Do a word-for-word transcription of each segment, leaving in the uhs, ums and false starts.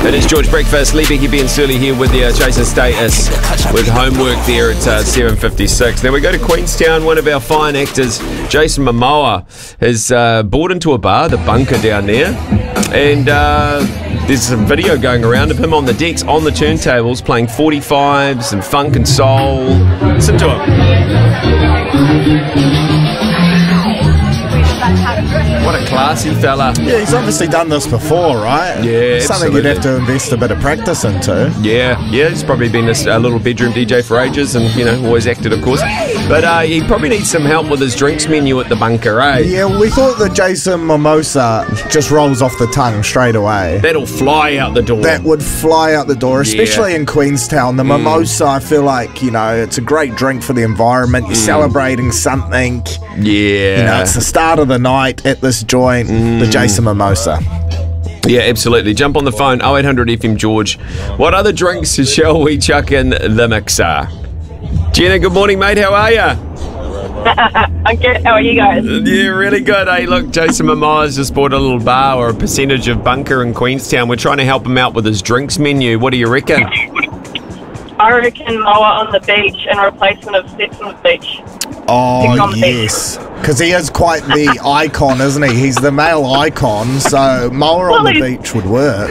It is George Breakfast. Lee Becky, Ben Surley here with the uh, Jason Status with homework there at uh, seven fifty-six. Now we go to Queenstown. One of our fine actors, Jason Momoa, has uh, bought into a bar, the Bunker down there, and uh, there's some video going around of him on the decks, on the turntables, playing forty-fives and funk and soul. Listen to him. What a classy fella. Yeah, he's obviously done this before, right? Yeah, something absolutely. you'd have to invest a bit of practice into. Yeah, yeah, he's probably been a uh, little bedroom D J for ages and, you know, always acted, of course. But uh, he probably needs some help with his drinks menu at the Bunker, eh? Yeah, we thought the Jason Mimosa just rolls off the tongue straight away. That'll fly out the door. That would fly out the door, especially yeah. in Queenstown. The mm. mimosa, I feel like, you know, it's a great drink for the environment. You're mm. celebrating something. Yeah. You know, it's the start of the night at this joint, mm. the Jason Mimosa. Yeah, absolutely. Jump on the phone, oh eight hundred F M George. What other drinks shall we chuck in the mixer? Jenna, good morning, mate. How are you? I'm good. How are you guys? Yeah, really good. Hey, look, Jason Momoa's just bought a little bar or a percentage of Bunker in Queenstown. We're trying to help him out with his drinks menu. What do you reckon? I reckon Moa on the beach in replacement of Sex on the Beach. Oh, yes. Because he is quite the icon, isn't he? He's the male icon, so Moa well, on the beach would work.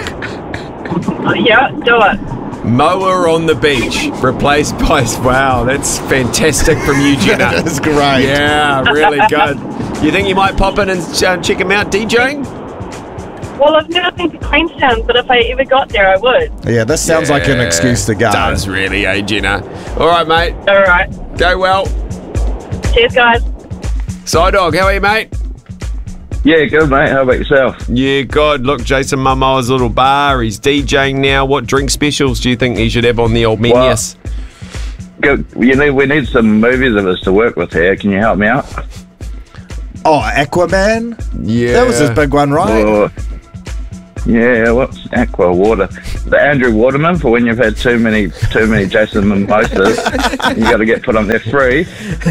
Yeah, do it. Moa on the beach, replaced by... Wow, that's fantastic from you, Jenna. That's great. Yeah, really good. You think you might pop in and uh, check him out DJing? Well, I've never been to Queenstown, but if I ever got there, I would. Yeah, this sounds yeah, like an excuse to go. Does really, eh, Jenna? All right, mate. All right. Go well. Cheers, guys. Side Dog, how are you, mate? Yeah, good, mate. How about yourself? Yeah, good. Look, Jason Momoa's little bar. He's DJing now. What drink specials do you think he should have on the old menus? Well, you need, we need some movies of us to work with here. Can you help me out? Oh, Aquaman? Yeah. That was his big one, right? Or, yeah, what's Aqua Water? The Andrew Waterman, for when you've had too many too many Jason Mimosas. You got to get put on there free.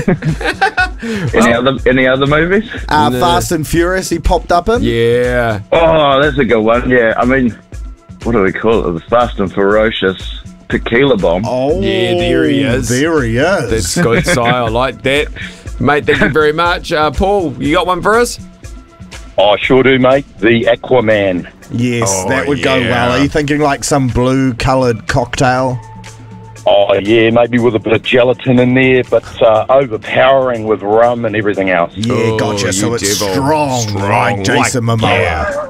any well, other any other movies? Uh, no. Fast and Furious, he popped up in? Yeah. Oh, that's a good one. Yeah, I mean, what do we call it? The Fast and Ferocious Tequila Bomb. Oh, yeah, there he is. There he is. That's good, Si. I like that. Mate, thank you very much. Uh, Paul, you got one for us? I sure do, mate. The Aquaman. Yes, oh, that would yeah. go well. Are you thinking like some blue-coloured cocktail? Oh, yeah, maybe with a bit of gelatin in there, but uh, overpowering with rum and everything else. Yeah, oh, gotcha. So it's devil. strong, strong, like Jason like, Momoa. Yeah.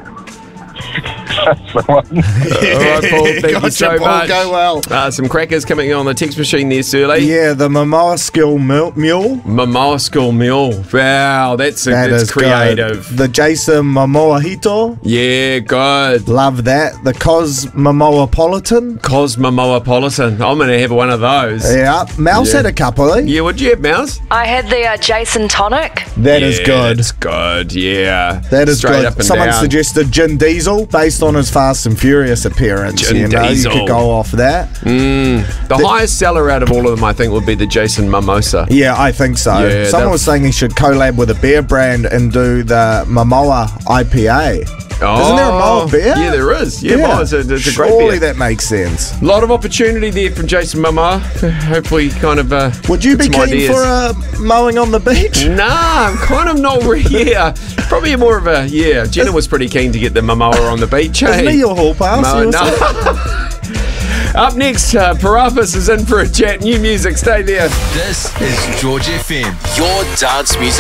That's the one. Yeah. All right, Paul, thank gotcha, you so Paul, much. Go well. Uh, some crackers coming in on the text machine there, Surly. Yeah, the Momoa Skill Mule. Momoa Skill Mule. Wow, that's, a, that that's is creative. Good. The Jason Momoahito. Yeah, good. Love that. The Cos Momoapolitan. Cosmomoapolitan. I'm going to have one of those. Yeah, Mouse yeah. had a couple, eh? Yeah, what'd you have, Mouse? I had the uh, Jason Tonic. That yeah, is good. That's good, yeah. That is Straight good. Up and Someone down. suggested Gin Diesel based on his Fast and Furious appearance. Gin you know, Diesel. you could go off that. Mm. The, the highest seller out of all of them, I think, would be the Jason Mimosa. Yeah, I think so. Yeah, Someone was saying he should collab with a beer brand and do the Momoa I P A. Oh, Isn't there a Moa beer? Yeah, there is. Yeah, yeah. Moa, it's a, it's a Surely great beer. that makes sense. A lot of opportunity there from Jason Momoa. Hopefully, kind of. Uh, Would you be keen ideas. for a mowing on the beach? Nah, I'm kind of not really. Yeah, probably more of a yeah. Jenna was pretty keen to get the Momoa on the beach. Isn't hey? he your hall pass? Moa, no. Up next, uh, Parappas is in for a chat. New music. Stay there. This is George F M, your dance music.